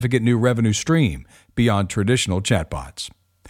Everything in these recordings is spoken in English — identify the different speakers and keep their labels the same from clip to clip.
Speaker 1: significant new revenue stream beyond traditional chatbots.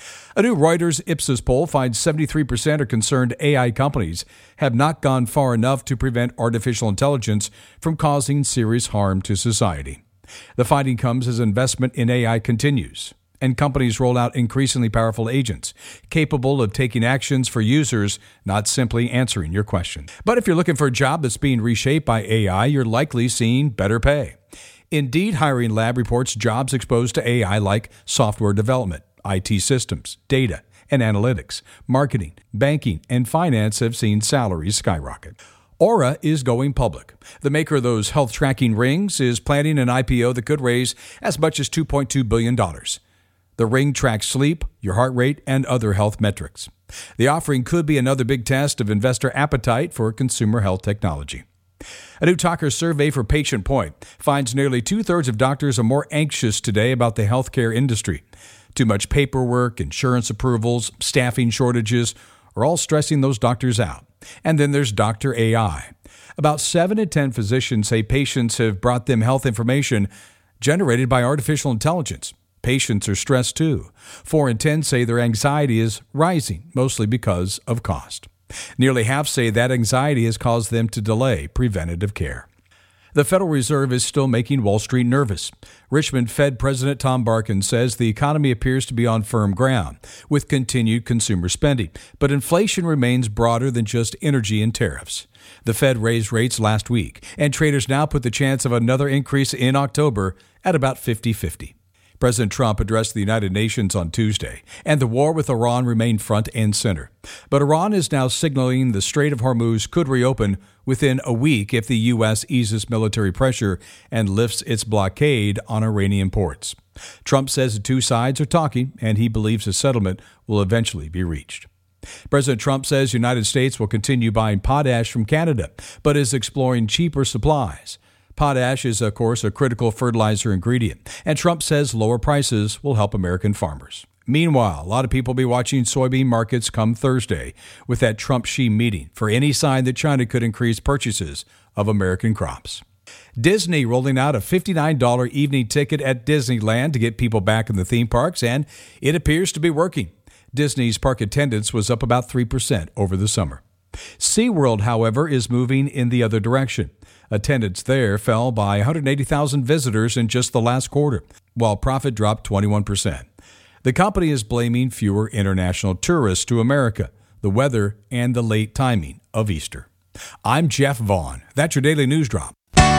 Speaker 1: A new Reuters Ipsos poll finds 73% are concerned AI companies have not gone far enough to prevent artificial intelligence from causing serious harm to society. The finding comes as investment in AI continues, and companies roll out increasingly powerful agents capable of taking actions for users, not simply answering your question. But if you're looking for a job that's being reshaped by AI, you're likely seeing better pay. Indeed Hiring Lab reports jobs exposed to AI like software development, IT systems, data and analytics, marketing, banking, and finance have seen salaries skyrocket. Oura is going public. The maker of those health tracking rings is planning an IPO that could raise as much as $2.2 billion. The ring tracks sleep, your heart rate, and other health metrics. The offering could be another big test of investor appetite for consumer health technology. A new Talker survey for Patient Point finds nearly 2/3 of doctors are more anxious today about the healthcare industry. Too much paperwork, insurance approvals, staffing shortages are all stressing those doctors out. And then there's Dr. AI. About 7 in 10 physicians say patients have brought them health information generated by artificial intelligence. Patients are stressed too. 4 in 10 say their anxiety is rising, mostly because of cost. Nearly half say that anxiety has caused them to delay preventative care. The Federal Reserve is still making Wall Street nervous. Richmond Fed President Tom Barkin says the economy appears to be on firm ground with continued consumer spending, but inflation remains broader than just energy and tariffs. The Fed raised rates last week, and traders now put the chance of another increase in October at about 50-50. President Trump addressed the United Nations on Tuesday, and the war with Iran remained front and center. But Iran is now signaling the Strait of Hormuz could reopen within a week if the U.S. eases military pressure and lifts its blockade on Iranian ports. Trump says the two sides are talking, and he believes a settlement will eventually be reached. President Trump says the United States will continue buying potash from Canada, but is exploring cheaper supplies. Potash is, of course, a critical fertilizer ingredient, and Trump says lower prices will help American farmers. Meanwhile, a lot of people will be watching soybean markets come Thursday with that Trump-Xi meeting for any sign that China could increase purchases of American crops. Disney rolling out a $59 evening ticket at Disneyland to get people back in the theme parks, and it appears to be working. Disney's park attendance was up about 3% over the summer. SeaWorld, however, is moving in the other direction. Attendance there fell by 180,000 visitors in just the last quarter, while profit dropped 21%. The company is blaming fewer international tourists to America, the weather, and the late timing of Easter. I'm Jeff Vaughn. That's your Daily News Drop.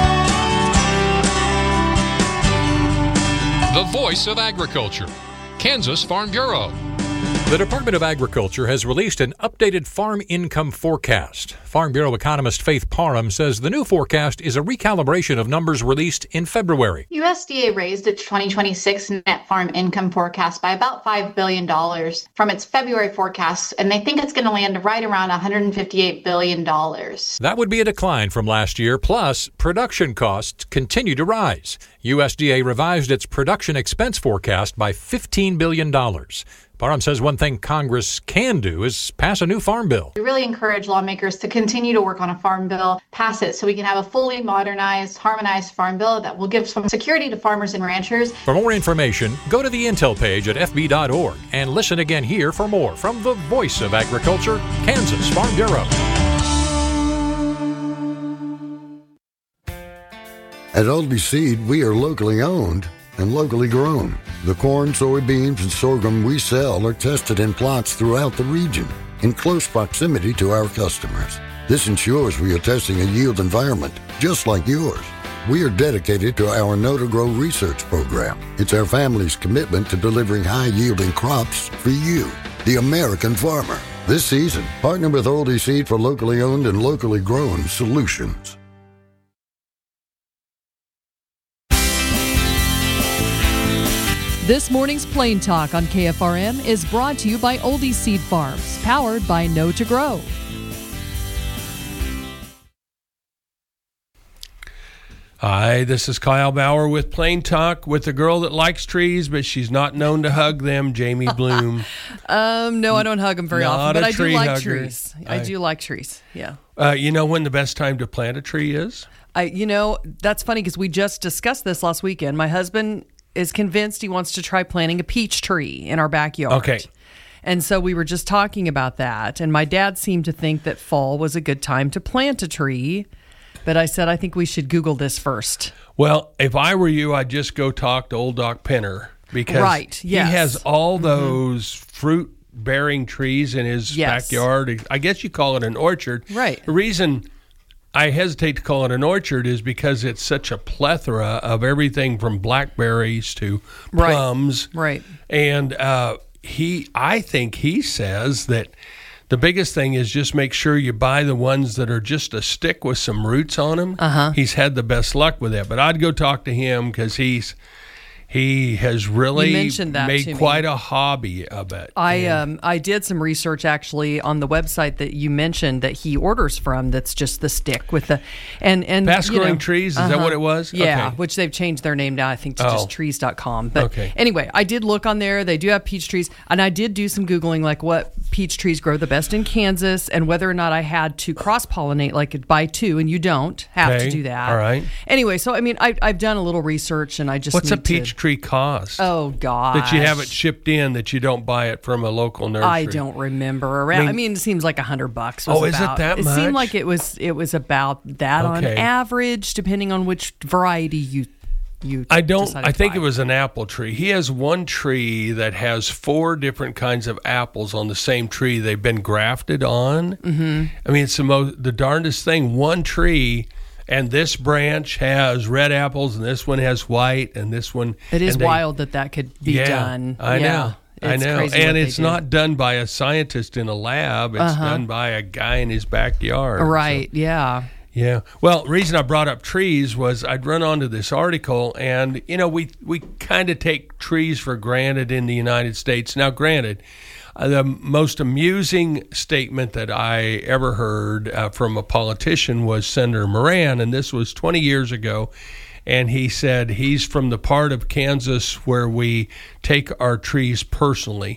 Speaker 2: The Voice of Agriculture, Kansas Farm Bureau.
Speaker 3: The Department of Agriculture has released an updated farm income forecast. Farm Bureau economist Faith Parham says the new forecast is a recalibration of numbers released in February.
Speaker 4: USDA raised its 2026 net farm income forecast by about $5 billion from its February forecast, and they think it's going to land right around $158 billion.
Speaker 3: That would be a decline from last year, plus production costs continue to rise. USDA revised its production expense forecast by $15 billion. Parham says one thing Congress can do is pass a new farm bill.
Speaker 4: We really encourage lawmakers to continue to work on a farm bill, pass it so we can have a fully modernized, harmonized farm bill that will give some security to farmers and ranchers.
Speaker 3: For more information, go to the Intel page at fb.org and listen again here for more from the Voice of Agriculture, Kansas Farm Bureau.
Speaker 5: At Oldie Seed, we are locally owned and locally grown. The corn, soybeans, and sorghum we sell are tested in plots throughout the region in close proximity to our customers. This ensures we are testing a yield environment just like yours. We are dedicated to our Know to Grow research program. It's our family's commitment to delivering high-yielding crops for you, the American farmer. This season, partner with Oldie Seed for locally owned and locally grown solutions.
Speaker 6: This morning's Plain Talk on KFRM is brought to you by Oldie Seed Farms, powered by Know to Grow.
Speaker 7: Hi, this is Kyle Bauer with Plain Talk with a girl that likes trees, but she's not known to hug them, Jamie Bloom.
Speaker 6: No, I don't hug them very often, but I do like
Speaker 7: hugger.
Speaker 6: trees. I do like trees, yeah.
Speaker 7: You know when the best time to plant a tree is?
Speaker 6: That's funny because we just discussed this last weekend. My husband is convinced he wants to try planting a peach tree in our backyard.
Speaker 7: Okay.
Speaker 6: And so we were just talking about that. And my dad seemed to think that fall was a good time to plant a tree. But I said, I think we should Google this first.
Speaker 7: Well, if I were you, I'd just go talk to old Doc Penner because he has all those fruit-bearing trees in his backyard. I guess you call it an orchard.
Speaker 6: Right.
Speaker 7: The reason I hesitate to call it an orchard is because it's such a plethora of everything from blackberries to plums.
Speaker 6: Right.
Speaker 7: And I think he says that the biggest thing is just make sure you buy the ones that are just a stick with some roots on them. He's had the best luck with that. But I'd go talk to him because he has really made quite a hobby of it.
Speaker 6: I did some research actually on the website that you mentioned that he orders from. That's just the stick with the and
Speaker 7: Fast Growing Trees. Is that what it was?
Speaker 6: Yeah,
Speaker 7: okay.
Speaker 6: Which they've changed their name now, I think, to just trees.com. But anyway, I did look on there. They do have peach trees, and I did do some Googling, like what peach trees grow the best in Kansas, and whether or not I had to cross pollinate, like buy two, and you don't have to do that.
Speaker 7: All right.
Speaker 6: Anyway, so I mean, I've done a little research, and I just
Speaker 7: what's a peach tree cost?
Speaker 6: Oh gosh,
Speaker 7: that you have it shipped in, that you don't buy it from a local nursery.
Speaker 6: I don't remember. I mean, it seems like $100.
Speaker 7: Is it that much?
Speaker 6: It seemed like it was about that on average, depending on which variety you. I
Speaker 7: think it was an apple tree. He has one tree that has 4 different kinds of apples on the same tree. They've been grafted on. Mm-hmm. I mean, it's the darndest thing. One tree. And this branch has red apples, and this one has white, and this one...
Speaker 6: It is wild that could be done.
Speaker 7: I know.
Speaker 6: Crazy
Speaker 7: and it's not done by a scientist in a lab. It's done by a guy in his backyard.
Speaker 6: Right,
Speaker 7: so.
Speaker 6: Yeah.
Speaker 7: Well, the reason I brought up trees was I'd run onto this article, and, we kind of take trees for granted in the United States. Now, granted... the most amusing statement that I ever heard from a politician was Senator Moran, and this was 20 years ago, and he said he's from the part of Kansas where we take our trees personally.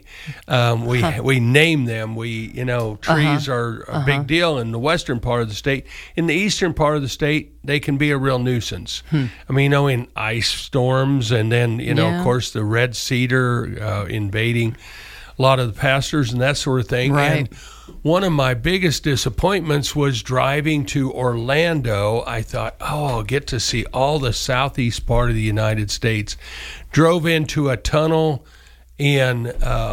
Speaker 7: We name them. Trees are a big deal in the western part of the state. In the eastern part of the state, they can be a real nuisance. I mean, in ice storms, and then, of course, the red cedar invading a lot of the pastures and that sort of thing.
Speaker 6: Right.
Speaker 7: And one of my biggest disappointments was driving to Orlando. I thought, I'll get to see all the southeast part of the United States. Drove into a tunnel in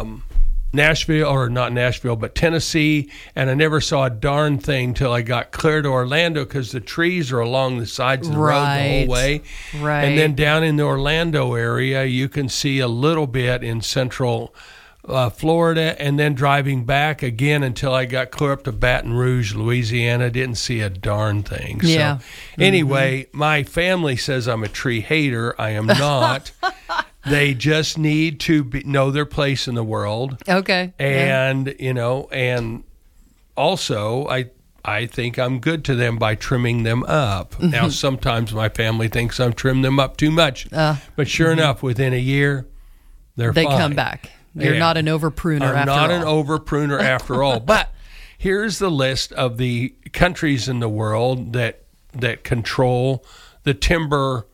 Speaker 7: Tennessee, and I never saw a darn thing till I got clear to Orlando because the trees are along the sides of the road the whole way.
Speaker 6: Right.
Speaker 7: And then down in the Orlando area, you can see a little bit in central Florida, and then driving back again until I got clear up to Baton Rouge, Louisiana. Didn't see a darn thing.
Speaker 6: Yeah.
Speaker 7: So, anyway, my family says I'm a tree hater. I am not. They just need to know their place in the world.
Speaker 6: Okay.
Speaker 7: And, and also I think I'm good to them by trimming them up. Now, sometimes my family thinks I'm trimming them up too much. But sure enough, within a year, they
Speaker 6: fine. Come back. You're not an over-pruner after all.
Speaker 7: I'm not an over-pruner after all. But here's the list of the countries in the world that control the timber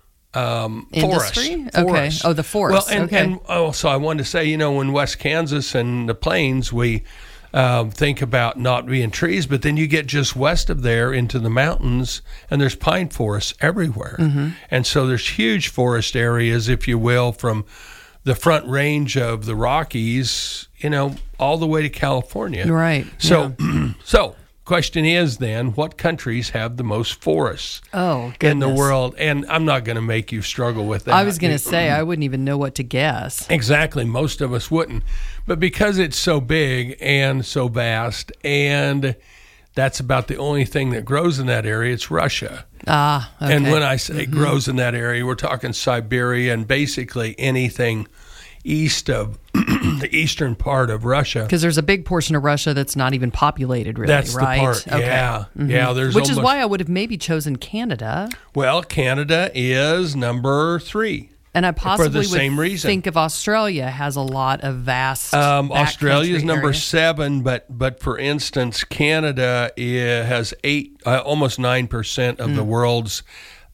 Speaker 6: industry?
Speaker 7: Forest.
Speaker 6: Okay. Oh, the forest.
Speaker 7: Well, and also I wanted to say, in West Kansas and the plains, we think about not being trees, but then you get just west of there into the mountains, and there's pine forests everywhere. Mm-hmm. And so there's huge forest areas, if you will, from the front range of the Rockies, all the way to California.
Speaker 6: Right.
Speaker 7: So, question is then, what countries have the most forests in the world? And I'm not going to make you struggle with that.
Speaker 6: I was going to say, I wouldn't even know what to guess.
Speaker 7: Exactly. Most of us wouldn't. But because it's so big and so vast, and that's about the only thing that grows in that area, it's Russia.
Speaker 6: Okay.
Speaker 7: And when I say grows in that area, we're talking Siberia and basically anything east of the eastern part of Russia.
Speaker 6: Because there's a big portion of Russia that's not even populated, really,
Speaker 7: that's
Speaker 6: right?
Speaker 7: That's the part, yeah. Mm-hmm. Yeah,
Speaker 6: which is why I would have maybe chosen Canada.
Speaker 7: Well, Canada is number 3.
Speaker 6: And I possibly
Speaker 7: for the same reason.
Speaker 6: Think of Australia has a lot of vast
Speaker 7: Australia is number
Speaker 6: area.
Speaker 7: 7, but for instance, Canada has almost 9% of the world's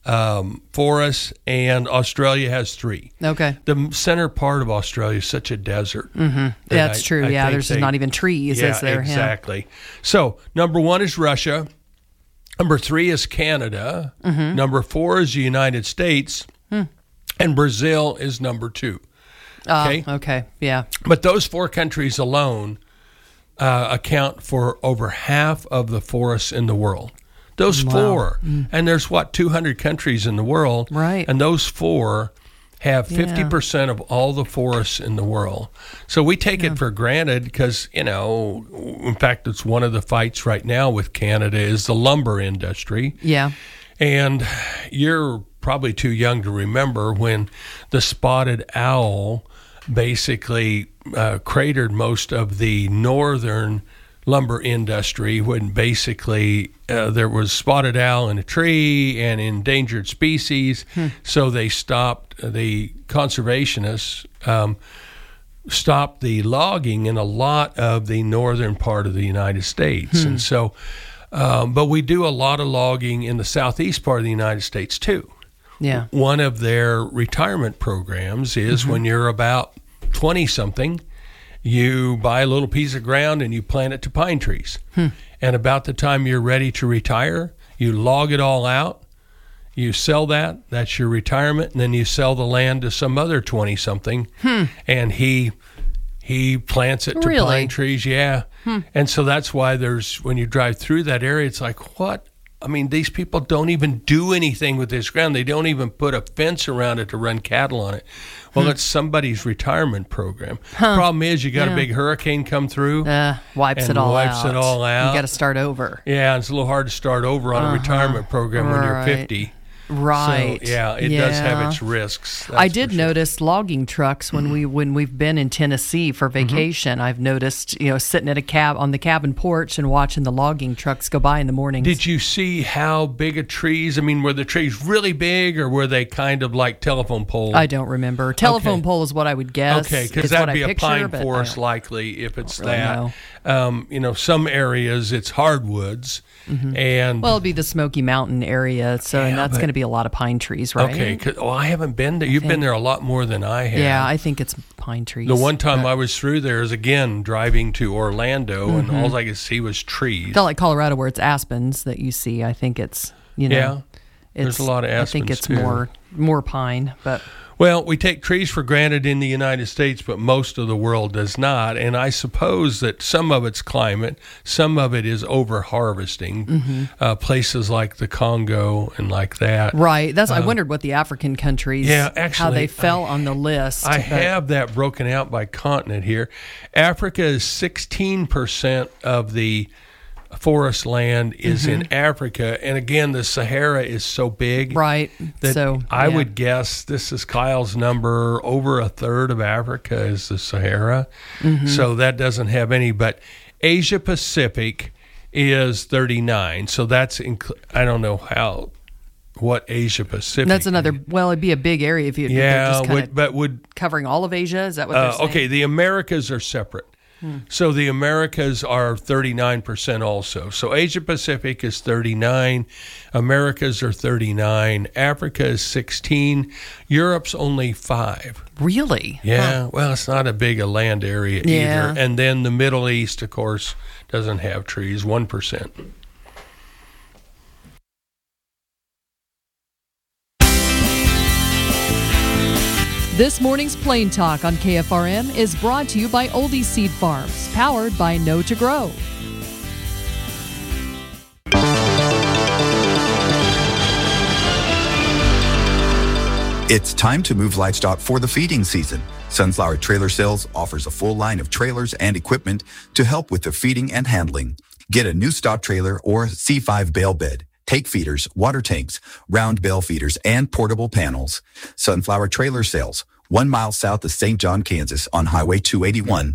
Speaker 7: forests, and Australia has 3.
Speaker 6: Okay.
Speaker 7: The center part of Australia is such a desert.
Speaker 6: Mm-hmm. That's true. There's not even trees.
Speaker 7: Yeah,
Speaker 6: is there?
Speaker 7: Exactly. Yeah. So number 1 is Russia. Number 3 is Canada. Mm-hmm. Number 4 is the United States. And Brazil is number 2. Okay.
Speaker 6: Okay. Yeah.
Speaker 7: But those 4 countries alone account for over half of the forests in the world. Those 4. And there's 200 countries in the world.
Speaker 6: Right.
Speaker 7: And those 4 have 50% of all the forests in the world. So we take it for granted because, in fact, it's one of the fights right now with Canada is the lumber industry.
Speaker 6: Yeah.
Speaker 7: And you're probably too young to remember when the spotted owl basically cratered most of the northern lumber industry when basically there was spotted owl in a tree and endangered species. So they stopped, the conservationists stopped the logging in a lot of the northern part of the United States. And so, but we do a lot of logging in the southeast part of the United States too.
Speaker 6: Yeah.
Speaker 7: One of their retirement programs is when you're about 20-something, you buy a little piece of ground and you plant it to pine trees. And about the time you're ready to retire, you log it all out, you sell that, that's your retirement, and then you sell the land to some other 20-something, and he plants it to pine trees. Yeah. And so that's why when you drive through that area, it's like, what? I mean, these people don't even do anything with this ground. They don't even put a fence around it to run cattle on it. Well, it's somebody's retirement program. Problem is, you got a big hurricane come through.
Speaker 6: Wipes it all out. You got to start over.
Speaker 7: Yeah, it's a little hard to start over on a retirement program when you're 50.
Speaker 6: Right.
Speaker 7: So, it does have its risks.
Speaker 6: I did notice logging trucks when we've been in Tennessee for vacation. I've noticed, sitting at on the cabin porch and watching the logging trucks go by in the mornings.
Speaker 7: Did you see how big a trees? I mean, were the trees really big, or were they kind of like telephone poles?
Speaker 6: I don't remember. Telephone pole is what I would guess.
Speaker 7: Okay, because that'd be a pine forest likely if it's that. Some areas it's hardwoods. And
Speaker 6: it'd be the Smoky Mountain area, and that's going to be a lot of pine trees, right?
Speaker 7: Okay, I haven't been there. You've been there a lot more than I have.
Speaker 6: Yeah, I think it's pine trees.
Speaker 7: The one time I was through there is, again, driving to Orlando, and all I could see was trees.
Speaker 6: It's not like Colorado where it's aspens that you see. I think it's,
Speaker 7: there's a lot of aspens,
Speaker 6: I think it's
Speaker 7: too.
Speaker 6: more pine, but...
Speaker 7: Well, we take trees for granted in the United States, but most of the world does not. And I suppose that some of it's climate, some of it is over-harvesting, places like the Congo and like that.
Speaker 6: Right. I wondered what the African countries, how they fell on the list.
Speaker 7: I have that broken out by continent here. Africa is 16% of the forest land is in Africa, and again, the Sahara is so big,
Speaker 6: right?
Speaker 7: That I would guess, this is Kyle's number, over a third of Africa is the Sahara. So that doesn't have any. But Asia Pacific is 39. So that's I don't know what Asia Pacific.
Speaker 6: That's another. Well, it'd be a big area if you.
Speaker 7: Would
Speaker 6: covering all of Asia. Is that what they're saying?
Speaker 7: Okay, the Americas are separate. So the Americas are 39% also. So Asia Pacific is 39, Americas are 39, Africa is 16, Europe's only 5.
Speaker 6: Really?
Speaker 7: Yeah. Well, it's not a big land area either. And then the Middle East, of course, doesn't have trees, 1%.
Speaker 8: This morning's Plain Talk on KFRM is brought to you by Oldie Seed Farms, powered by Know to Grow.
Speaker 9: It's time to move livestock for the feeding season. Sunflower Trailer Sales offers a full line of trailers and equipment to help with the feeding and handling. Get a new stock trailer or C5 bale bed, take feeders, water tanks, round bale feeders, and portable panels. Sunflower Trailer Sales, 1 mile south of St. John, Kansas on Highway 281.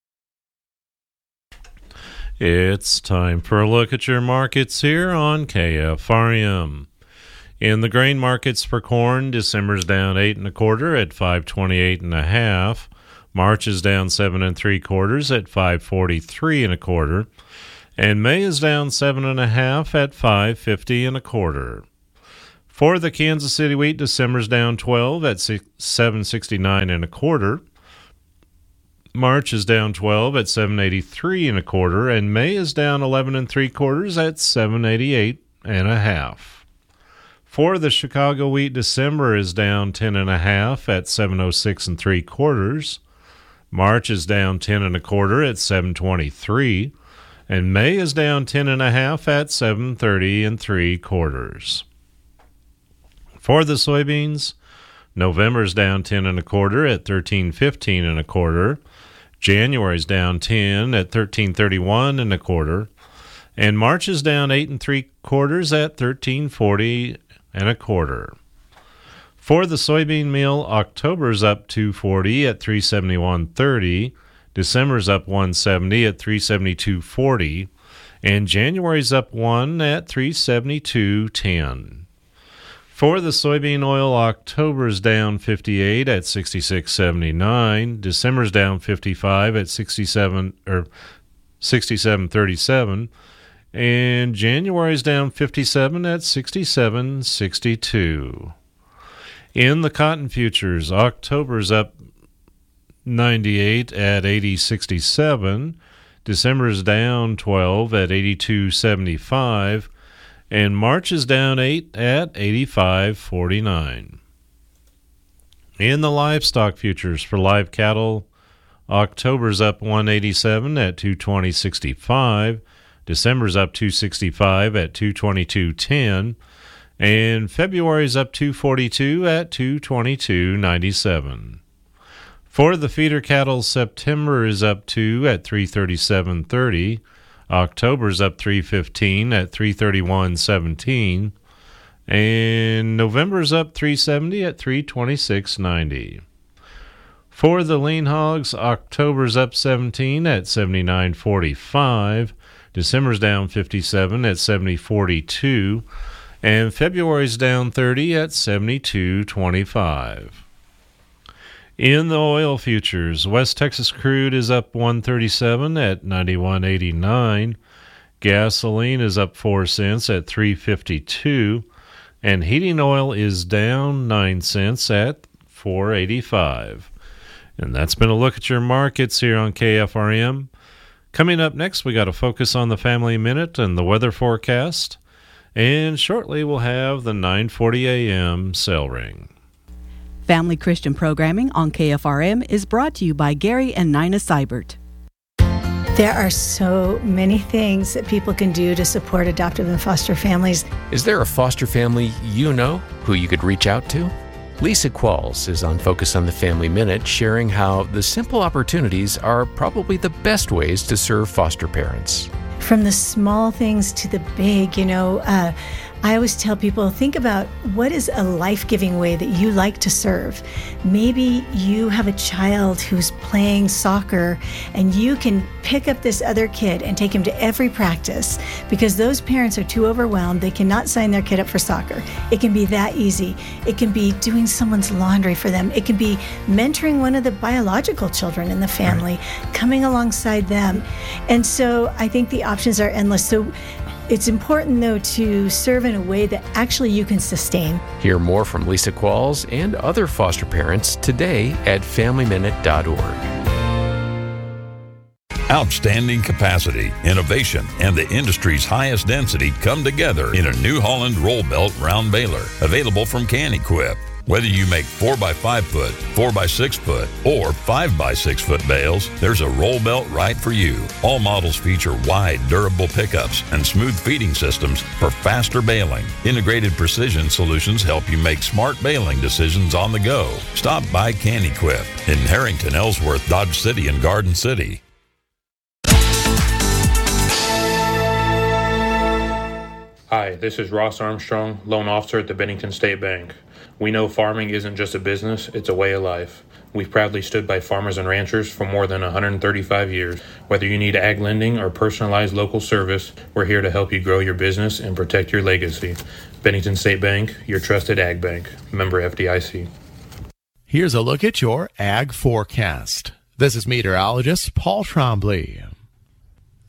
Speaker 10: It's time for a look at your markets here on KFRM. In the grain markets for corn, December's down 8 1/4 at 528 1/2. March is down 7 3/4 at 543 1/4. And May is down 7 1/2 at 550 1/4. For the Kansas City wheat, December's down 12 at $7.69 1/4. March is down 12 at $7.83 1/4, and May is down 11 3/4 at $7.88 1/2. For the Chicago wheat, December is down 10 1/2 at $7.06 3/4. March is down 10 1/4 at $7.23, and May is down 10 1/2 at $7.30 3/4. For the soybeans, November's down 10 1/4 at $13.15 1/4. January's down 10 at $13.31 1/4, and March is down 8 3/4 at $13.40 1/4. For the soybean meal, October's up $2.40 at $3.71.30, December's up $1.70 at $3.72.40, and January's up $1 at $3.72.10. For the soybean oil, October's down 58 at 66.79, December's down 55 at 67.37, and January's down 57 at 67.62. In the cotton futures, October's up 98 at 80.67, December's down 12 at 82.75, and March is down 8 at 85.49. In the livestock futures for live cattle, October's up 187 at 220.65, December's up 265 at 222.10, and February's up 242 at 222.97. For the feeder cattle, September is up 2 at 337.30, October's up 315 at 331.17, and November's up 370 at 326.90. For the lean hogs, October's up 17 at 79.45, December's down 57 at 70.42, and February's down 30 at 72.25. In the oil futures, West Texas crude is up 137 at 91.89, gasoline is up 4 cents at 3.52, and heating oil is down 9 cents at 4.85. And that's been a look at your markets here on KFRM. Coming up next, we got to focus on the Family Minute and the weather forecast, and shortly we'll have the 9:40 a.m. cell ring.
Speaker 11: Family Christian programming on KFRM is brought to you by Gary and Nina Seibert.
Speaker 12: There are so many things that people can do to support adoptive and foster families.
Speaker 13: Is there a foster family you know who you could reach out to? Lisa Qualls is on Focus on the Family Minute, sharing how the simple opportunities are probably the best ways to serve foster parents.
Speaker 12: From the small things to the big, I always tell people, think about what is a life-giving way that you like to serve. Maybe you have a child who's playing soccer and you can pick up this other kid and take him to every practice because those parents are too overwhelmed. They cannot sign their kid up for soccer. It can be that easy. It can be doing someone's laundry for them. It can be mentoring one of the biological children in the family, coming alongside them. And so I think the options are endless. So it's important, though, to serve in a way that actually you can sustain.
Speaker 13: Hear more from Lisa Qualls and other foster parents today at FamilyMinute.org.
Speaker 14: Outstanding capacity, innovation, and the industry's highest density come together in a New Holland roll belt round baler, available from Can-Equip. Whether you make 4x5 foot, 4x6 foot, or 5x6 foot bales, there's a roll belt right for you. All models feature wide, durable pickups and smooth feeding systems for faster baling. Integrated precision solutions help you make smart baling decisions on the go. Stop by Can-Equip in Harrington, Ellsworth, Dodge City, and Garden City.
Speaker 15: Hi, this is Ross Armstrong, loan officer at the Bennington State Bank. We know farming isn't just a business, it's a way of life. We've proudly stood by farmers and ranchers for more than 135 years. Whether you need ag lending or personalized local service, we're here to help you grow your business and protect your legacy. Bennington State Bank, your trusted ag bank. Member FDIC.
Speaker 16: Here's a look at your ag forecast. This is meteorologist Paul Trombley.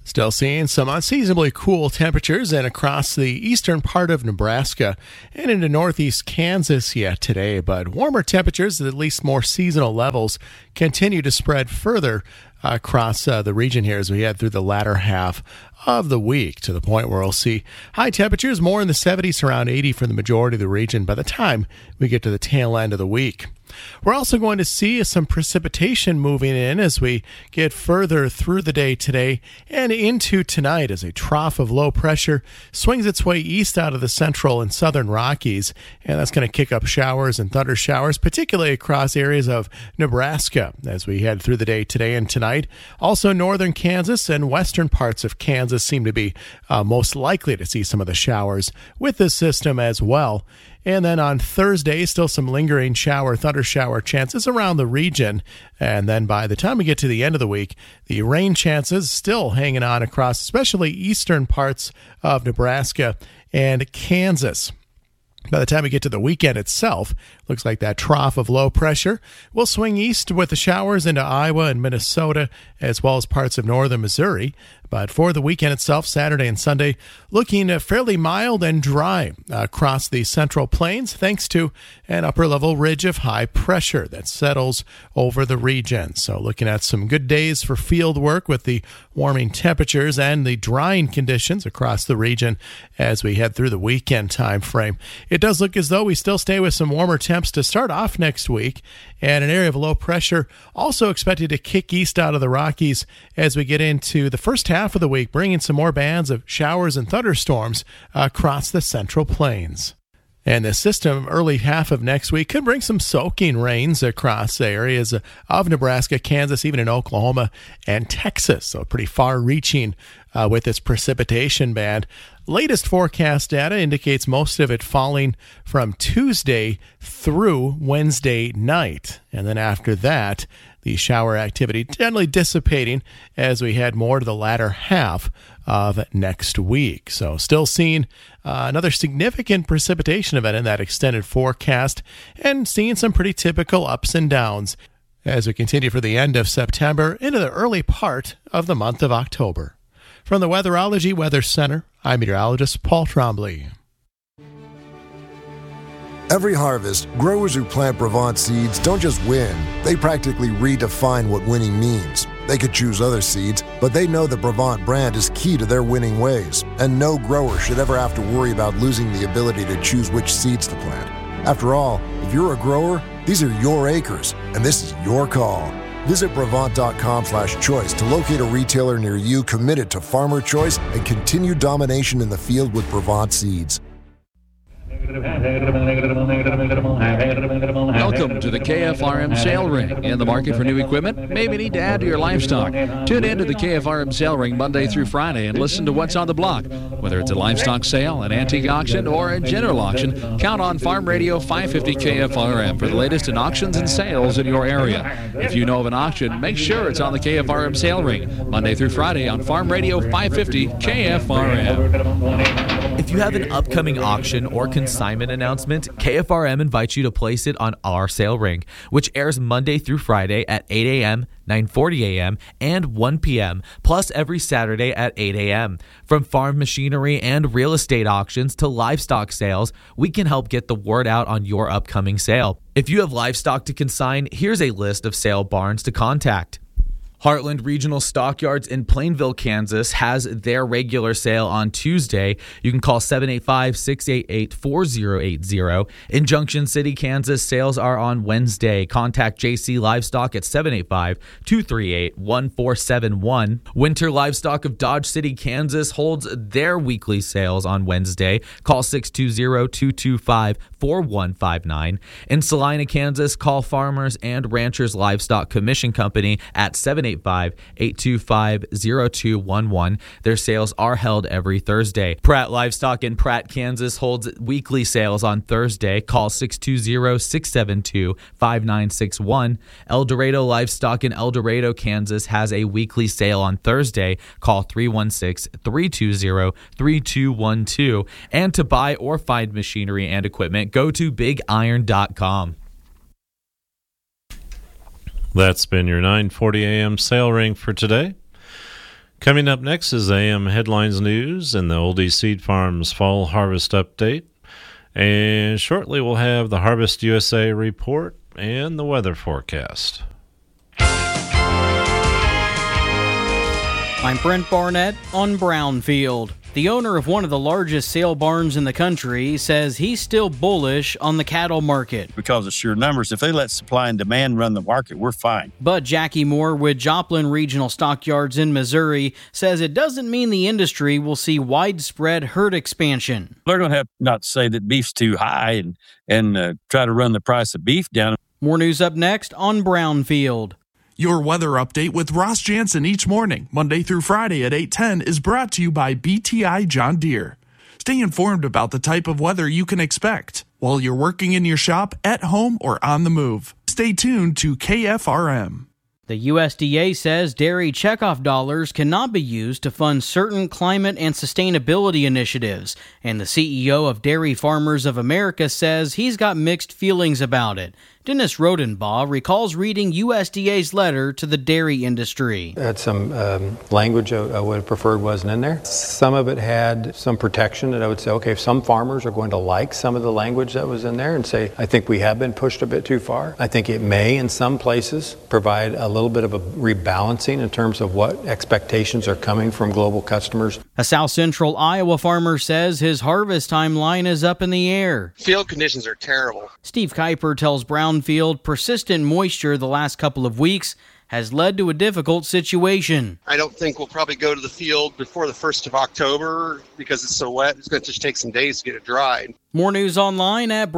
Speaker 16: Still seeing some unseasonably cool temperatures and across the eastern part of Nebraska and into northeast Kansas yet today, but warmer temperatures at least more seasonal levels continue to spread further across the region here as we head through the latter half of the week, to the point where we'll see high temperatures more in the 70s, around 80 for the majority of the region by the time we get to the tail end of the week. We're also going to see some precipitation moving in as we get further through the day today and into tonight as a trough of low pressure swings its way east out of the central and southern Rockies, and that's going to kick up showers and thunder showers, particularly across areas of Nebraska as we head through the day today and tonight. Also, northern Kansas and western parts of Kansas seem to be most likely to see some of the showers with this system as well. And then on Thursday, still some lingering thunder shower chances around the region. And then by the time we get to the end of the week, the rain chances still hanging on across especially eastern parts of Nebraska and Kansas. By the time we get to the weekend itself, looks like that trough of low pressure will swing east with the showers into Iowa and Minnesota, as well as parts of northern Missouri. But for the weekend itself, Saturday and Sunday, looking fairly mild and dry across the central plains, thanks to an upper-level ridge of high pressure that settles over the region. So looking at some good days for field work with the warming temperatures and the drying conditions across the region as we head through the weekend time frame. It does look as though we still stay with some warmer temps to start off next week, and an area of low pressure also expected to kick east out of the Rockies as we get into the first half of the week, bringing some more bands of showers and thunderstorms across the central plains. And the system early half of next week could bring some soaking rains across areas of Nebraska, Kansas, even in Oklahoma and Texas. So pretty far-reaching with this precipitation band. Latest forecast data indicates most of it falling from Tuesday through Wednesday night. And then after that, the shower activity generally dissipating as we head more to the latter half of next week. So still seeing another significant precipitation event in that extended forecast and seeing some pretty typical ups and downs as we continue for the end of September into the early part of the month of October. From the Weatherology Weather Center, I'm meteorologist Paul Trombley.
Speaker 17: Every harvest, growers who plant Brevant seeds don't just win, they practically redefine what winning means. They could choose other seeds, but they know the Brevant brand is key to their winning ways, and no grower should ever have to worry about losing the ability to choose which seeds to plant. After all, if you're a grower, these are your acres, and this is your call. Visit Brevant.com/choice to locate a retailer near you committed to farmer choice and continued domination in the field with Brevant seeds.
Speaker 18: Welcome to the KFRM Sale Ring. In the market for new equipment? Maybe need to add to your livestock. Tune in to the KFRM Sale Ring Monday through Friday and listen to what's on the block. Whether it's a livestock sale, an antique auction, or a general auction, count on Farm Radio 550 KFRM for the latest in auctions and sales in your area. If you know of an auction, make sure it's on the KFRM Sale Ring Monday through Friday on Farm Radio 550 KFRM.
Speaker 19: If you have an upcoming auction or consignment announcement, KFRM invites you to place it on our sale ring, which airs Monday through Friday at 8 a.m., 9:40 a.m., and 1 p.m., plus every Saturday at 8 a.m. From farm machinery and real estate auctions to livestock sales, we can help get the word out on your upcoming sale. If you have livestock to consign, here's a list of sale barns to contact. Heartland Regional Stockyards in Plainville, Kansas has their regular sale on Tuesday. You can call 785-688-4080. In Junction City, Kansas, sales are on Wednesday. Contact JC Livestock at 785-238-1471. Winter Livestock of Dodge City, Kansas holds their weekly sales on Wednesday. Call 620-225-4159. In Salina, Kansas, call Farmers and Ranchers Livestock Commission Company at 785-825-0211. Their sales are held every Thursday. Pratt Livestock in Pratt, Kansas holds weekly sales on Thursday. Call 620-672-5961. El Dorado Livestock in El Dorado, Kansas has a weekly sale on Thursday. Call 316-320-3212. And to buy or find machinery and equipment, go to bigiron.com.
Speaker 10: That's been your 9:40 a.m. sale ring for today. Coming up next is AM Headlines News and the Oldie Seed Farms Fall Harvest Update. And shortly we'll have the Harvest USA report and the weather forecast.
Speaker 20: I'm Brent Barnett on Brownfield. The owner of one of the largest sale barns in the country says he's still bullish on the cattle market.
Speaker 21: Because of sheer numbers, if they let supply and demand run the market, we're fine.
Speaker 20: But Jackie Moore with Joplin Regional Stockyards in Missouri says it doesn't mean the industry will see widespread herd expansion.
Speaker 21: They're going to have not to say that beef's too high and try to run the price of beef down.
Speaker 20: More news up next on Brownfield.
Speaker 22: Your weather update with Ross Jansen each morning, Monday through Friday at 8:10, is brought to you by BTI John Deere. Stay informed about the type of weather you can expect while you're working in your shop, at home, or on the move. Stay tuned to KFRM.
Speaker 20: The USDA says dairy checkoff dollars cannot be used to fund certain climate and sustainability initiatives, and the CEO of Dairy Farmers of America says he's got mixed feelings about it. Dennis Rodenbaugh recalls reading USDA's letter to the dairy industry.
Speaker 23: Had some language I would have preferred wasn't in there. Some of it had some protection that I would say, okay, if some farmers are going to like some of the language that was in there and say, I think we have been pushed a bit too far. I think it may, in some places, provide a little bit of a rebalancing in terms of what expectations are coming from global customers.
Speaker 20: A South Central Iowa farmer says his harvest timeline is up in the air.
Speaker 24: Field conditions are terrible.
Speaker 20: Steve Kuiper tells Brownfield persistent moisture the last couple of weeks has led to a difficult situation.
Speaker 24: I don't think we'll probably go to the field before the 1st of October because it's so wet. It's going to just take some days to get it dried.
Speaker 20: More news online at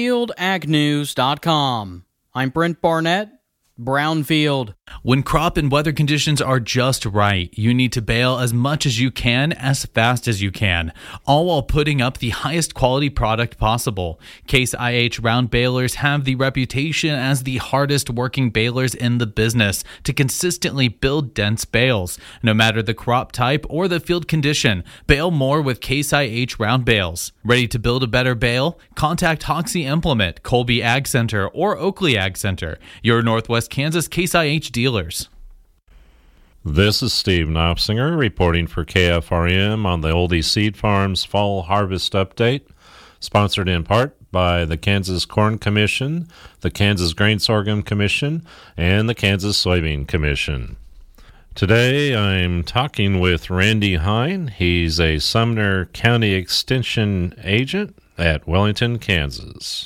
Speaker 20: brownfieldagnews.com. I'm Brent Barnett, Brownfield.
Speaker 25: When crop and weather conditions are just right, you need to bale as much as you can, as fast as you can, all while putting up the highest quality product possible. Case IH round balers have the reputation as the hardest working balers in the business to consistently build dense bales. No matter the crop type or the field condition, bale more with Case IH round bales. Ready to build a better bale? Contact Hoxie Implement, Colby Ag Center, or Oakley Ag Center, your Northwest Kansas Case IH dealers.
Speaker 10: This is Steve Knopsinger reporting for KFRM on the Oldie Seed Farms Fall Harvest Update, sponsored in part by the Kansas Corn Commission, the Kansas Grain Sorghum Commission, and the Kansas Soybean Commission. Today I'm talking with Randy Hine. He's a Sumner County Extension agent at Wellington, Kansas.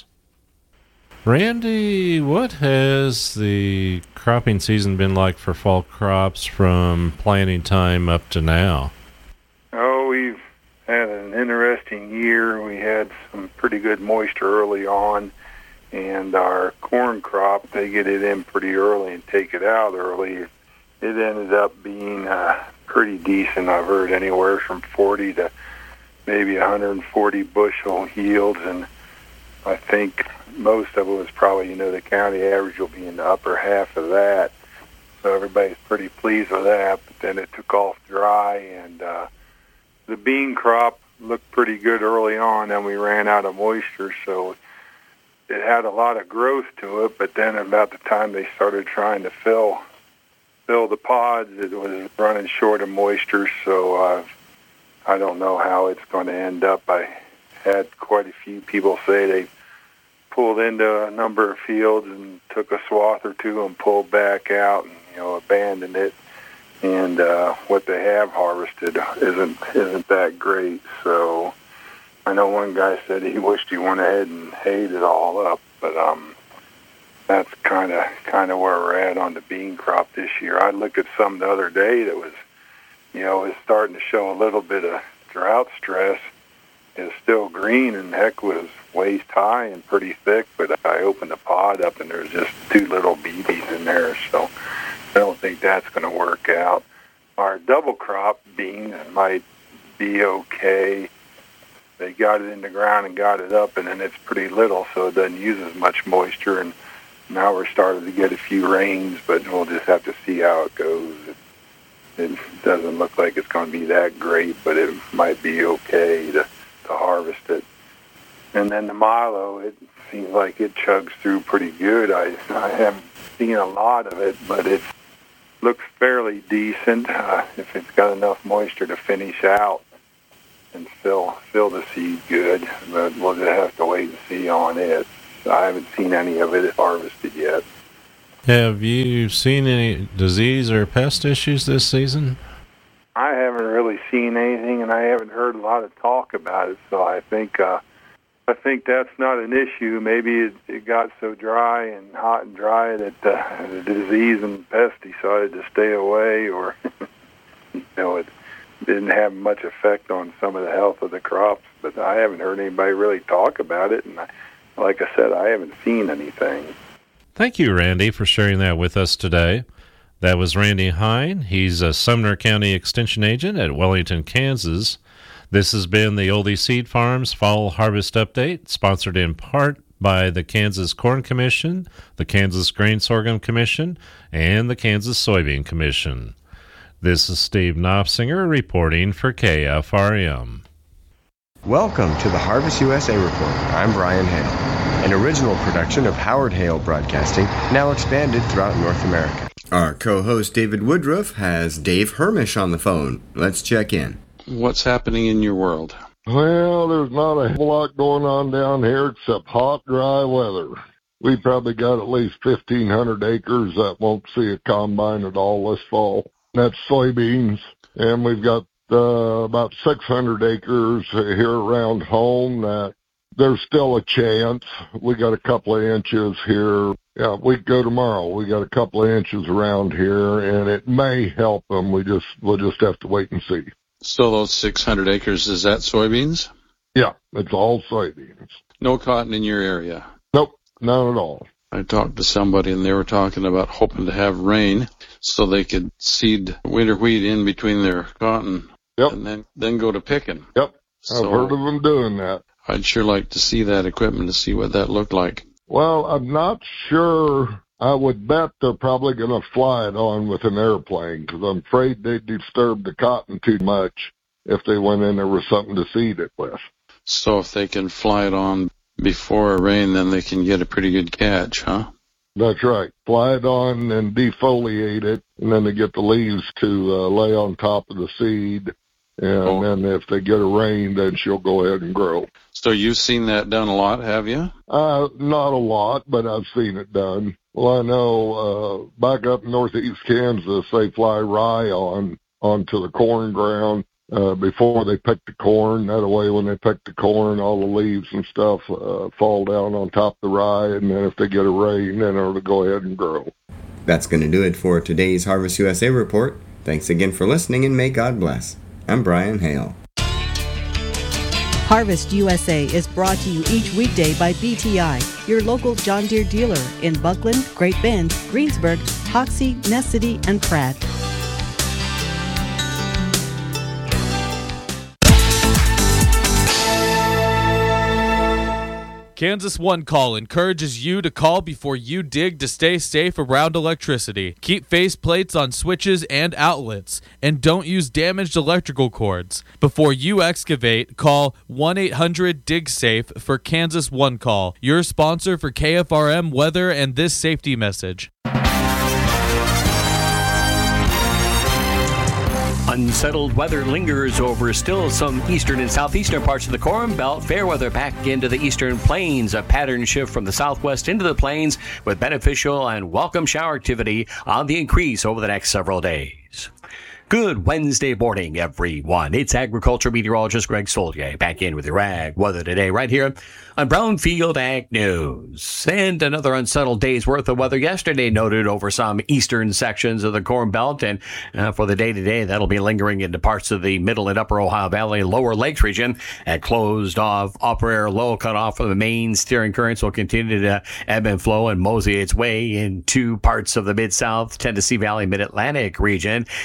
Speaker 10: Randy, what has the cropping season been like for fall crops from planting time up to now?
Speaker 26: Oh, we've had an interesting year. We had some pretty good moisture early on, and our corn crop, they get it in pretty early and take it out early. It ended up being pretty decent. I've heard anywhere from 40 to maybe 140 bushel yields, and I think most of it was probably, the county average will be in the upper half of that. So everybody's pretty pleased with that. But then it took off dry, and the bean crop looked pretty good early on, and we ran out of moisture. So it had a lot of growth to it, but then about the time they started trying to fill the pods, it was running short of moisture. So I don't know how it's going to end up. I had quite a few people say they pulled into a number of fields and took a swath or two and pulled back out and abandoned it, and what they have harvested isn't that great. So I know one guy said he wished he went ahead and hayed it all up, but that's kind of where we're at on the bean crop this year. I looked at some the other day that was was starting to show a little bit of drought stress. It's still green and heck was waist high and pretty thick, but I opened the pod up and there's just 2 little BBs in there, so I don't think that's going to work out. Our double crop beans might be okay. They got it in the ground and got it up, and then it's pretty little, so it doesn't use as much moisture, and now we're starting to get a few rains, but we'll just have to see how it goes. It doesn't look like it's going to be that great, but it might be okay to harvest it. And then the milo, it seems like it chugs through pretty good. I haven't seen a lot of it, but it's looks fairly decent if it's got enough moisture to finish out and fill the seed good. But we'll just have to wait and see on it. I haven't seen any of it harvested yet.
Speaker 10: Have you seen any disease or pest issues this season?
Speaker 26: I haven't really seen anything, and I haven't heard a lot of talk about it. So I think that's not an issue. Maybe it got so dry and hot and dry that the disease and pest decided to stay away, or it didn't have much effect on some of the health of the crops. But I haven't heard anybody really talk about it, and like I said, I haven't seen anything.
Speaker 10: Thank you, Randy, for sharing that with us today. That was Randy Hine. He's a Sumner County Extension Agent at Wellington, Kansas. This has been the Oldie Seed Farms Fall Harvest Update, sponsored in part by the Kansas Corn Commission, the Kansas Grain Sorghum Commission, and the Kansas Soybean Commission. This is Steve Knopfsinger reporting for KFRM.
Speaker 1: Welcome to the Harvest USA Report. I'm Brian Hale, an original production of Howard Hale Broadcasting, now expanded throughout North America.
Speaker 2: Our co-host David Woodruff has Dave Hermish on the phone. Let's check in.
Speaker 3: What's happening in your world?
Speaker 4: Well, there's not a whole lot going on down here except hot, dry weather. We probably got at least 1,500 acres that won't see a combine at all this fall. That's soybeans, and we've got about 600 acres here around home that there's still a chance. We got a couple of inches here. Yeah, we go tomorrow. We got a couple of inches around here, and it may help them. We'll just have to wait and see.
Speaker 3: So those 600 acres, is that soybeans?
Speaker 4: Yeah, it's all soybeans.
Speaker 3: No cotton in your area?
Speaker 4: Nope, not at all.
Speaker 3: I talked to somebody, and they were talking about hoping to have rain so they could seed winter wheat in between their cotton.
Speaker 4: Yep.
Speaker 3: And then go to picking.
Speaker 4: Yep, I've heard of them doing that.
Speaker 3: I'd sure like to see that equipment to see what that looked like.
Speaker 4: Well, I'm not sure. I would bet they're probably going to fly it on with an airplane because I'm afraid they'd disturb the cotton too much if they went in there with something to seed it with.
Speaker 3: So if they can fly it on before a rain, then they can get a pretty good catch, huh?
Speaker 4: That's right. Fly it on and defoliate it, and then they get the leaves to lay on top of the seed. And then if they get a rain, then she'll go ahead and grow.
Speaker 3: So you've seen that done a lot, have you?
Speaker 4: Not a lot, but I've seen it done. Well, I know back up in northeast Kansas, they fly rye onto the corn ground before they pick the corn. That way, when they pick the corn, all the leaves and stuff fall down on top of the rye, and then if they get a rain, then it'll go ahead and grow.
Speaker 2: That's going to do it for today's Harvest USA Report. Thanks again for listening, and may God bless. I'm Brian Hale.
Speaker 11: Harvest USA is brought to you each weekday by BTI, your local John Deere dealer in Buckland, Great Bend, Greensburg, Hoxie, Ness City, and Pratt.
Speaker 25: Kansas One Call encourages you to call before you dig to stay safe around electricity. Keep face plates on switches and outlets, and don't use damaged electrical cords. Before you excavate, call 1-800-DIG-SAFE for Kansas One Call, your sponsor for KFRM weather and this safety message.
Speaker 5: Unsettled weather lingers over still some eastern and southeastern parts of the Corn Belt. Fair weather back into the eastern plains. A pattern shift from the southwest into the plains with beneficial and welcome shower activity on the increase over the next several days. Good Wednesday morning, everyone. It's agriculture meteorologist Greg Solier back in with your ag weather today right here on Brownfield Ag News. And another unsettled day's worth of weather yesterday noted over some eastern sections of the Corn Belt. And for the day today, that'll be lingering into parts of the middle and upper Ohio Valley, lower lakes region. And closed off upper air low cut off from the main steering currents will continue to ebb and flow and mosey its way into parts of the mid-south Tennessee Valley, mid-Atlantic region as wide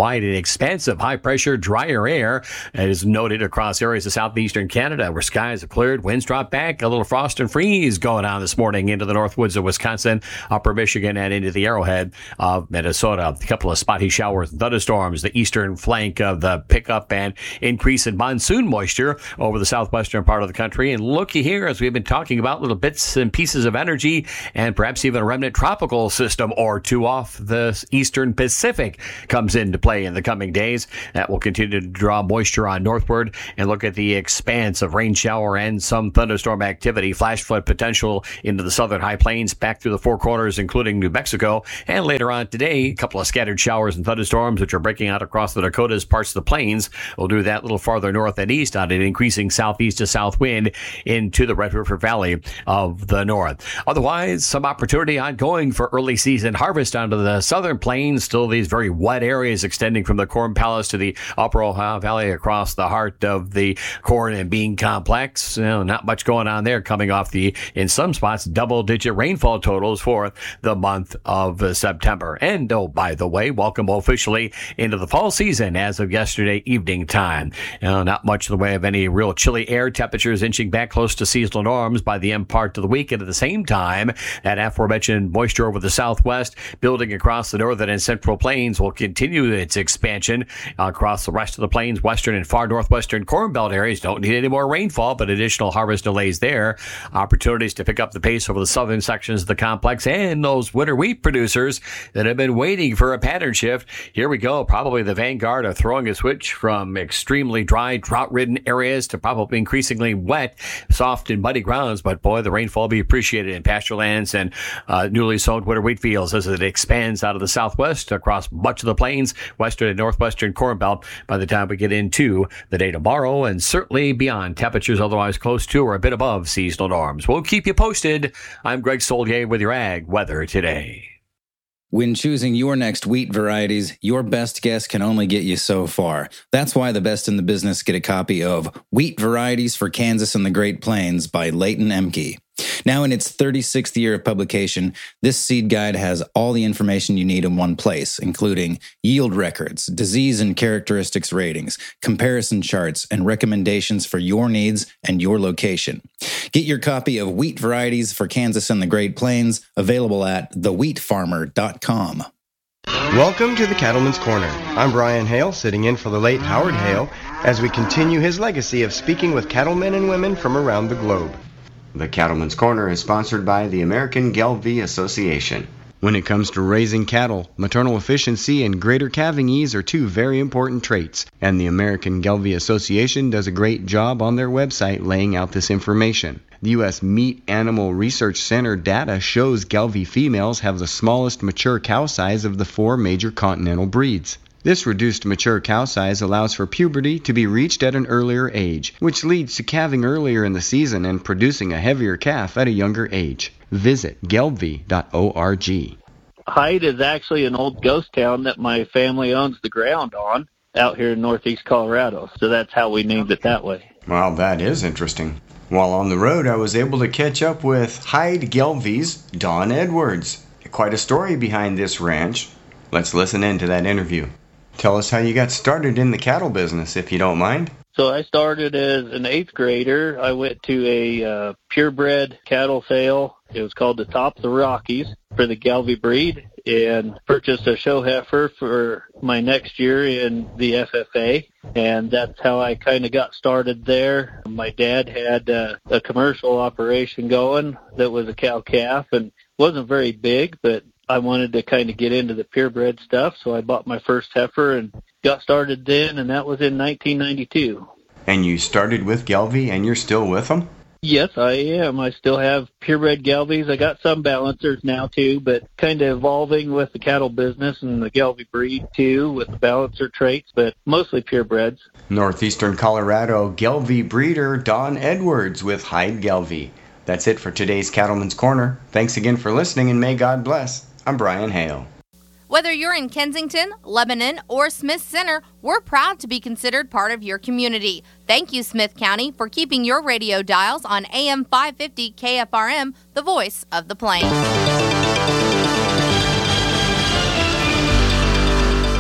Speaker 5: provide an expansive high-pressure, drier air, as noted across areas of southeastern Canada, where skies have cleared, winds drop back, a little frost and freeze going on this morning into the north woods of Wisconsin, upper Michigan, and into the Arrowhead of Minnesota. A couple of spotty showers and thunderstorms, the eastern flank of the pickup and increase in monsoon moisture over the southwestern part of the country. And looky here, as we've been talking about, little bits and pieces of energy and perhaps even a remnant tropical system or two off the eastern Pacific comes into play in the coming days. That will continue to draw moisture on northward, and look at the expanse of rain shower and some thunderstorm activity, flash flood potential into the southern high plains back through the Four Corners, including New Mexico. And later on today, a couple of scattered showers and thunderstorms which are breaking out across the Dakotas, parts of the plains. We'll do that a little farther north and east on an increasing southeast to south wind into the Red River Valley of the north. Otherwise, some opportunity ongoing for early season harvest onto the southern plains. Still these very wet areas extending from the Corn Palace to the Upper Ohio Valley across the heart of the corn and bean complex. Not much going on there, coming off in some spots, double-digit rainfall totals for the month of September. And, oh, by the way, welcome officially into the fall season as of yesterday evening time. Not much in the way of any real chilly air, temperatures inching back close to seasonal norms by the end part of the week. And at the same time, that aforementioned moisture over the southwest building across the northern and central plains will continue its expansion across the rest of the plains. Western and far northwestern Corn Belt areas don't need any more rainfall, but additional harvest delays there. Opportunities to pick up the pace over the southern sections of the complex, and those winter wheat producers that have been waiting for a pattern shift. Here we go. Probably the vanguard of throwing a switch from extremely dry, drought-ridden areas to probably increasingly wet, soft, and muddy grounds. But boy, the rainfall will be appreciated in pasture lands and newly sown winter wheat fields as it expands out of the southwest across much of the plains, western and northwestern Corn Belt by the time we get into the day tomorrow, and certainly beyond. Temperatures otherwise close to or a bit above seasonal norms. We'll keep you posted. I'm Greg Solier with your Ag Weather Today.
Speaker 6: When choosing your next wheat varieties, your best guess can only get you so far. That's why the best in the business get a copy of Wheat Varieties for Kansas and the Great Plains by Leighton Emke. Now in its 36th year of publication, this seed guide has all the information you need in one place, including yield records, disease and characteristics ratings, comparison charts, and recommendations for your needs and your location. Get your copy of Wheat Varieties for Kansas and the Great Plains, available at thewheatfarmer.com.
Speaker 1: Welcome to the Cattleman's Corner. I'm Brian Hale, sitting in for the late Howard Hale, as we continue his legacy of speaking with cattlemen and women from around the globe.
Speaker 2: The Cattleman's Corner is sponsored by the American Gelbvieh Association. When it comes to raising cattle, maternal efficiency and greater calving ease are two very important traits, and the American Gelbvieh Association does a great job on their website laying out this information. The U.S. Meat Animal Research Center data shows Gelbvieh females have the smallest mature cow size of the four major continental breeds. This reduced mature cow size allows for puberty to be reached at an earlier age, which leads to calving earlier in the season and producing a heavier calf at a younger age. Visit gelbvieh.org.
Speaker 7: Hyde is actually an old ghost town that my family owns the ground on out here in northeast Colorado, so that's how we named it that way.
Speaker 2: Well, that is interesting. While on the road, I was able to catch up with Hyde Gelbvieh's Don Edwards. Quite a story behind this ranch. Let's listen in to that interview. Tell us how you got started in the cattle business, if you don't mind.
Speaker 7: So I started as an 8th grader. I went to a purebred cattle sale. It was called the Top of the Rockies for the Gelbvieh breed, and purchased a show heifer for my next year in the FFA, and that's how I kind of got started there. My dad had a commercial operation going that was a cow-calf, and wasn't very big, but I wanted to kind of get into the purebred stuff, so I bought my first heifer and got started then, and that was in 1992.
Speaker 2: And you started with Gelbvieh, and you're still with them?
Speaker 7: Yes, I am. I still have purebred Gelbviehs. I got some balancers now, too, but kind of evolving with the cattle business and the Gelbvieh breed, too, with the balancer traits, but mostly purebreds.
Speaker 2: Northeastern Colorado Gelbvieh breeder Don Edwards with Hyde Gelbvieh. That's it for today's Cattleman's Corner. Thanks again for listening, and may God bless. I'm Brian Hale.
Speaker 8: Whether you're in Kensington, Lebanon, or Smith Center, we're proud to be considered part of your community. Thank you, Smith County, for keeping your radio dials on AM 550 KFRM, the voice of the Plains.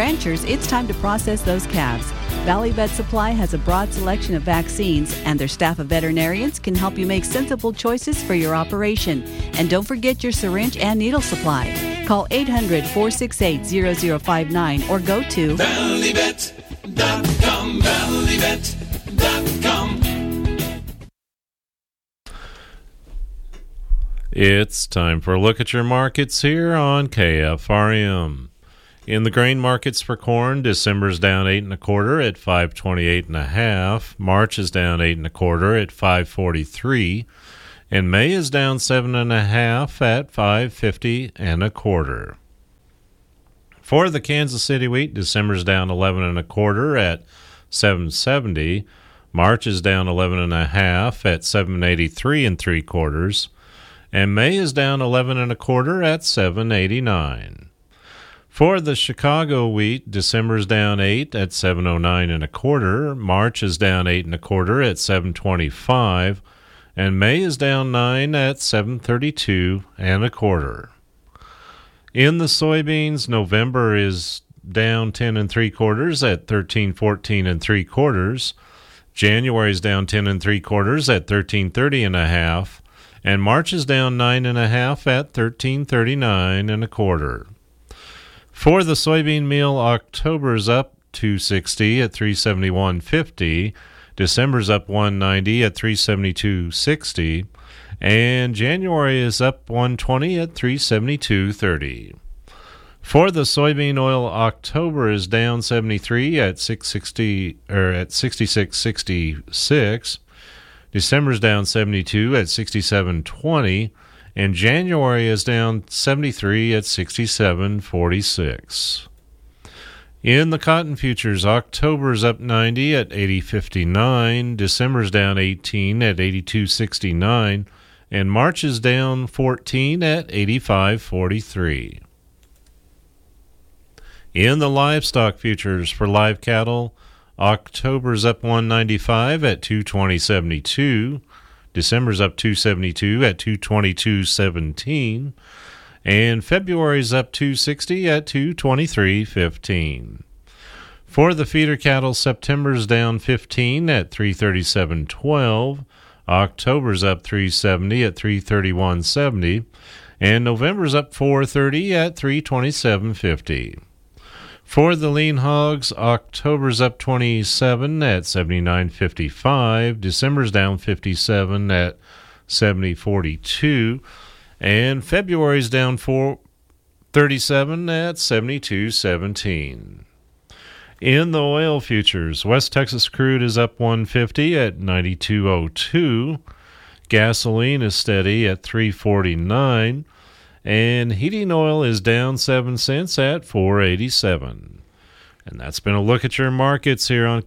Speaker 11: ranchers, it's time to process those calves. Valley Vet Supply has a broad selection of vaccines, and their staff of veterinarians can help you make sensible choices for your operation. And don't forget your syringe and needle supply. Call 800-468-0059 or go to
Speaker 9: ValleyVet.com, ValleyVet.com.
Speaker 10: It's time for a look at your markets here on KFRM. In the grain markets for corn, December's down 8 1/4 at 528 1/2. March is down 8 1/4 at 543, and May is down 7 1/2 at 550 1/4. For the Kansas City wheat, December's down 11 1/4 at 770. March is down 11 1/2 at 783 3/4, and May is down 11 1/4 at 789. For the Chicago wheat, December's down 8 at 709 1/4. March is down 8 1/4 at 725, and May is down 9 at 732 1/4. In the soybeans, November is down 10 3/4 at 1314 3/4. January is down 10 3/4 at 1330 1/2, and March is down 9 1/2 at 1339 1/4. For the soybean meal, October's up 260 at 371.50, December's up 190 at 372.60, and January is up 120 at 372.30. For the soybean oil, October is down 73 at 66.66, December's down 72 at 67.20, and January is down 73 at 67.46. In the cotton futures, October's up 90 at 80.59, December's down 18 at 82.69, and March is down 14 at 85.43. In the livestock futures for live cattle, October's up 195 at 220.72, December's up 272 at 222.17, and February's up 260 at 223.15. For the feeder cattle, September's down 15 at 337.12, October's up 370 at 331.70, and November's up 430 at 327.50. For the lean hogs, October's up 27 at 79.55, December's down 57 at 70.42, and February's down 437 at 72.17. In the oil futures, West Texas crude is up 150 at 92.02, gasoline is steady at 3.49, and heating oil is down 7 cents at 4.87. And that's been a look at your markets here on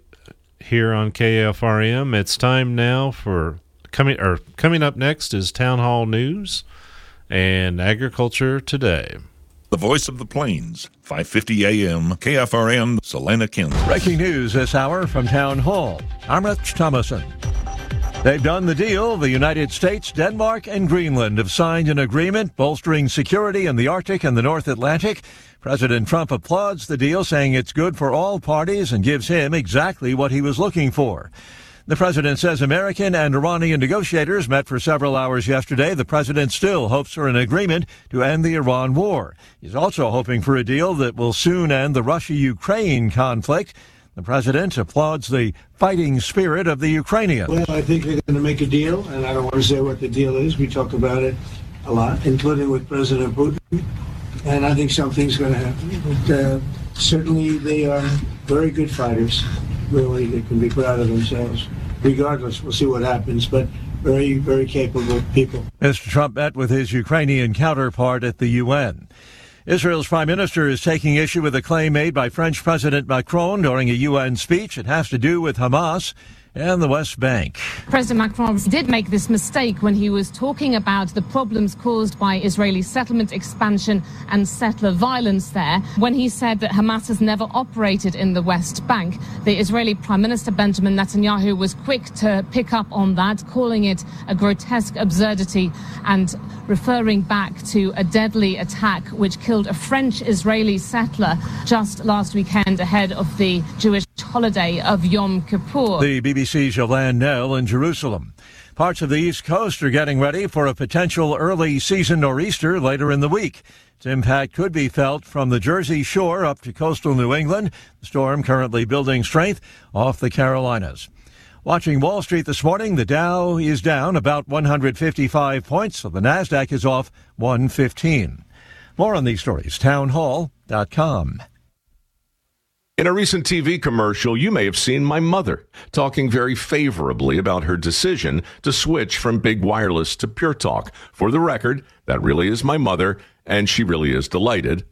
Speaker 10: KFRM. It's time now for coming up next is Town Hall News and Agriculture Today.
Speaker 12: The Voice of the Plains, 550 AM, KFRM, Salina, Kansas.
Speaker 13: Breaking news this hour from Town Hall. I'm Rich Thomason. They've done the deal. The United States, Denmark, and Greenland have signed an agreement bolstering security in the Arctic and the North Atlantic. President Trump applauds the deal, saying it's good for all parties and gives him exactly what he was looking for. The president says American and Iranian negotiators met for several hours yesterday. The president still hopes for an agreement to end the Iran war. He's also hoping for a deal that will soon end the Russia-Ukraine conflict. The president applauds the fighting spirit of the Ukrainians.
Speaker 14: Well, I think they're going to make a deal, and I don't want to say what the deal is. We talk about it a lot, including with President Putin, and I think something's going to happen. But certainly they are very good fighters. Really, they can be proud of themselves. Regardless, we'll see what happens, but very, very capable people.
Speaker 13: Mr. Trump met with his Ukrainian counterpart at the UN. Israel's prime minister is taking issue with a claim made by French President Macron during a UN speech. It has to do with Hamas. and the West Bank.
Speaker 9: President Macron did make this mistake when he was talking about the problems caused by Israeli settlement expansion and settler violence there, when he said that Hamas has never operated in the West Bank. The Israeli Prime Minister Benjamin Netanyahu was quick to pick up on that, calling it a grotesque absurdity and referring back to a deadly attack which killed a French-Israeli settler just last weekend ahead of the Jewish holiday of Yom Kippur.
Speaker 13: The BBC's Yolande Nell in Jerusalem. Parts of the East Coast are getting ready for a potential early season nor'easter later in the week. Its impact could be felt from the Jersey Shore up to coastal New England. The storm currently building strength off the Carolinas. Watching Wall Street this morning, the Dow is down about 155 points, so the Nasdaq is off 115. More on these stories, townhall.com.
Speaker 15: In a recent TV commercial, you may have seen my mother talking very favorably about her decision to switch from Big Wireless to Pure Talk. For the record, that really is my mother, and she really is delighted